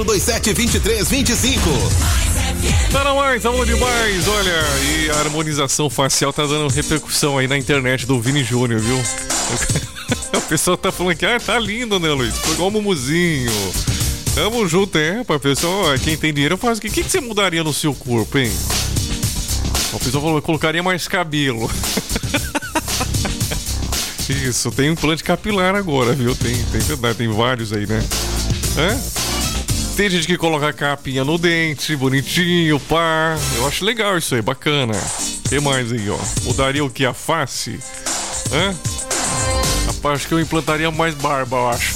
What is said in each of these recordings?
272325. Tá na mais, aula demais, olha, e a harmonização facial tá dando repercussão aí na internet do Vini Júnior, viu? O pessoal tá falando que, tá lindo, né, Luiz? Foi igual o Mumuzinho. Tamo junto, pra pessoal, quem tem dinheiro faz o quê? O que você mudaria no seu corpo, hein? O pessoal falou, eu colocaria mais cabelo. Isso, tem um implante capilar agora, viu? Tem verdade, tem vários aí, né? Tem gente que coloca capinha no dente, bonitinho, pá. Eu acho legal isso aí, bacana. O que mais aí, ó? Mudaria o que? A face? Rapaz, acho que eu implantaria mais barba, eu acho.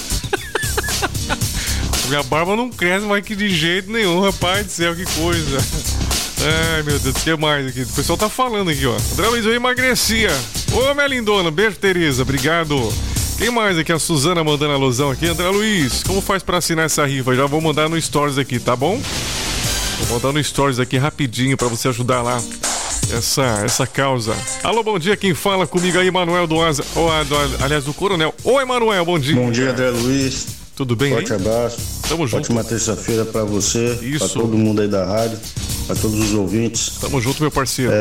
Minha barba não cresce mais que de jeito nenhum, rapaz do céu, que coisa. Ai, meu Deus, o que mais aqui? O pessoal tá falando aqui, ó. André Luiz, eu emagrecia. Ô, minha lindona, beijo, Tereza, obrigado. Quem mais aqui? A Suzana mandando alusão aqui. André Luiz, como faz pra assinar essa rifa? Já vou mandar no Stories aqui, tá bom? Vou mandar no Stories aqui rapidinho pra você ajudar lá essa causa. Alô, bom dia, quem fala comigo aí, Manuel do Asa, aliás, do Coronel. Oi, Manuel, bom dia. Bom dia, André Luiz. Tudo bem aí? Forte abraço. Tamo junto. Ótima terça-feira pra você, isso, pra todo mundo aí da rádio, pra todos os ouvintes. Tamo junto, meu parceiro.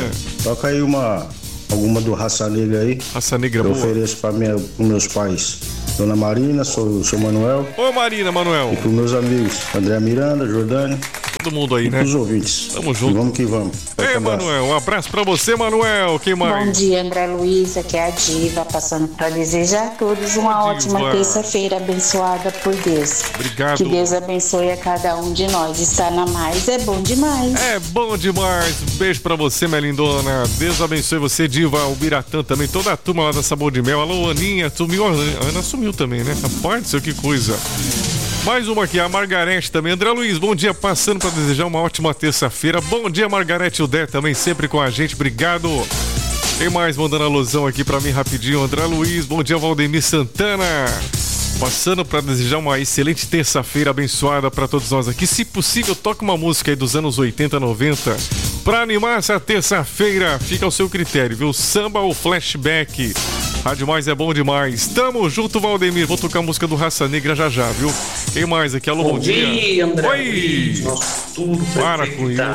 Toca aí alguma do Raça Negra aí. Raça Negra, eu boa. ofereço pros meus pais. Dona Marina, sou Manuel. Ô, Marina, Manuel. E pros meus amigos, André Miranda, Jordânia. Todo mundo aí, né? Os ouvintes. Tamo junto. E vamos que vamos. Ei, Manuel, um abraço pra você, Manuel. Quem mais? Bom dia, André Luiz, aqui é a Diva, passando pra desejar a todos uma ótima terça-feira abençoada por Deus. Obrigado. Que Deus abençoe a cada um de nós. Estar na mais é bom demais. É bom demais. Beijo pra você, minha lindona. Deus abençoe você, Diva, o Biratã também, toda a turma lá da Sabor de Mel. Alô, Aninha, sumiu, a Ana sumiu também, né? Rapaz do céu, que coisa. Mais uma aqui, a Margarete também. André Luiz, bom dia, passando para desejar uma ótima terça-feira. Bom dia, Margarete Udé também, sempre com a gente, obrigado. Tem mais mandando alusão aqui para mim rapidinho. André Luiz, bom dia, Valdemir Santana. Passando para desejar uma excelente terça-feira abençoada para todos nós aqui. Se possível, toque uma música aí dos anos 80, 90 para animar essa terça-feira. Fica ao seu critério, viu? Samba ou flashback? Rádio Mais é bom demais. Tamo junto, Valdemir. Vou tocar a música do Raça Negra já, viu? Quem mais aqui? Alô, bom dia. André. Oi! Nosso tudo para com isso.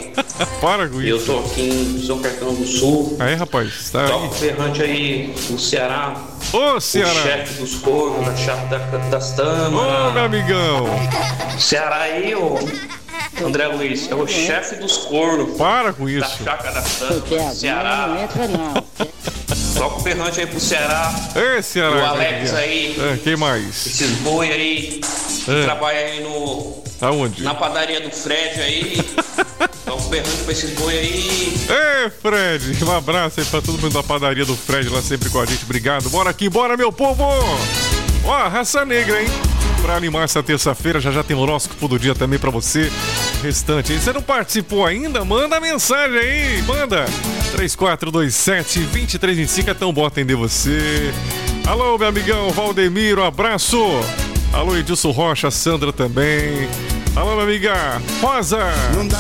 Para com isso. Eu tô aqui em São Caetano do Sul. Aí, rapaz, tá aí. Top ferrante aí no Ceará. Ô, Ceará. O chefe dos corvos, da chapa das tamas. Ô, meu amigão. Ceará aí, ô. André Luiz, é o chefe dos cornos. Para com isso. Da Chácara das Tamas, Ceará. Não entra, não. Toca o ferrante aí pro Ceará. Ei, Ceará. O Alex aí. Quem mais? Esses boi aí. Que trabalha aí no... Aonde? Na padaria do Fred aí. Toca o ferrante pra esses boi aí. Ei, Fred. Um abraço aí pra todo mundo da padaria do Fred lá sempre com a gente. Obrigado. Bora aqui, bora, meu povo. Ó, Raça Negra, hein? Pra animar essa terça-feira, já tem o horóscopo do dia também pra você. Restante, você não participou ainda? Manda mensagem aí, manda 3427-2325, é tão bom atender você. Alô, meu amigão Valdemir, um abraço. Alô, Edilson Rocha, Sandra também. Alô, minha amiga Rosa. Não dá